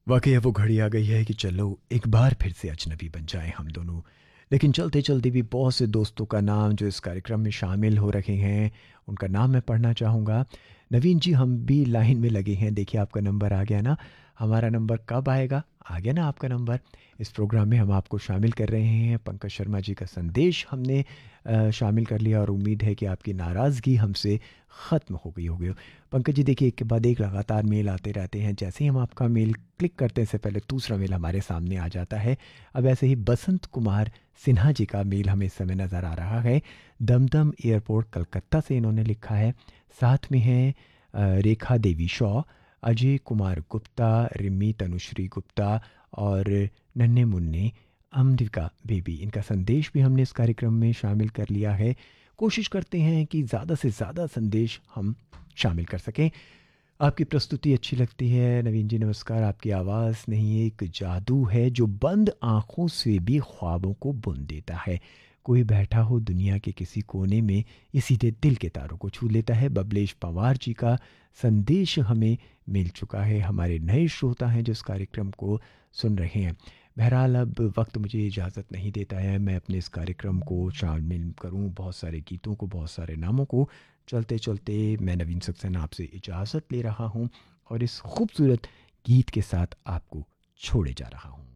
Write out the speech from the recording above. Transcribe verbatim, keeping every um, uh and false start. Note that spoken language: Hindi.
वाकई अब वो घड़ी आ गई है कि चलो एक बार फिर से अजनबी बन जाएं हम दोनों। लेकिन चलते चलते भी बहुत से दोस्तों का नाम जो इस कार्यक्रम में शामिल हो रखे हैं, उनका नाम मैं पढ़ना चाहूँगा। नवीन जी, हम भी लाइन में लगे हैं। देखिए, आपका नंबर आ गया ना। हमारा नंबर कब आएगा? आ गया ना आपका नंबर। इस प्रोग्राम में हम आपको शामिल कर रहे हैं। पंकज शर्मा जी का संदेश हमने अ, शामिल कर लिया और उम्मीद है कि आपकी नाराज़गी हमसे ख़त्म हो गई होगी। पंकज जी, देखिए, एक के बाद एक लगातार मेल आते रहते हैं। जैसे ही हम आपका मेल क्लिक करते हैं, इससे पहले दूसरा मेल हमारे सामने आ जाता है। अब ऐसे ही बसंत कुमार सिन्हा जी का मेल हमें इस समय नज़र आ रहा है। दमदम एयरपोर्ट कलकत्ता से इन्होंने लिखा है। साथ में हैं अ, रेखा देवी शॉ, अजय कुमार गुप्ता, रिमी तनुश्री गुप्ता और नन्हे मुन्ने अम्बिका बेबी। इनका संदेश भी हमने इस कार्यक्रम में शामिल कर लिया है। कोशिश करते हैं कि ज़्यादा से ज़्यादा संदेश हम शामिल कर सकें। आपकी प्रस्तुति अच्छी लगती है नवीन जी, नमस्कार। आपकी आवाज़ नहीं, एक जादू है जो बंद आँखों से भी ख्वाबों को बुन देता है। कोई बैठा हो दुनिया के किसी कोने में, ये सीधे दिल के तारों को छू लेता है। बबलेश पवार जी का संदेश हमें मिल चुका है। हमारे नए श्रोता हैं जो इस कार्यक्रम को सुन रहे हैं। बहरहाल, अब वक्त मुझे इजाज़त नहीं देता है मैं अपने इस कार्यक्रम को शामिल करूं बहुत सारे गीतों को, बहुत सारे नामों को। चलते चलते मैं नवीन सक्सेना आपसे इजाज़त ले रहा हूं और इस खूबसूरत गीत के साथ आपको छोड़े जा रहा हूं।